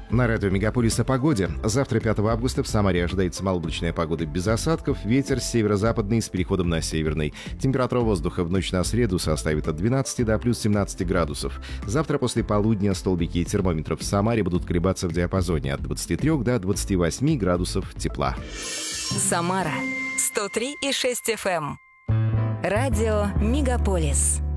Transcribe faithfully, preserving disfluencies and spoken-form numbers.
На радио «Мегаполис» о погоде. Завтра, пятого августа, в Самаре ожидается малооблачная погода без осадков. Ветер северо-западный с переходом на северный. Температура воздуха в ночь на среду составит от двенадцати до плюс семнадцати градусов. Завтра после полудня столбики термометров в Самаре будут колебаться в диапазоне от двадцати трёх до двадцати восьми градусов тепла. Самара сто три и шесть эф эм. Радио «Мегаполис».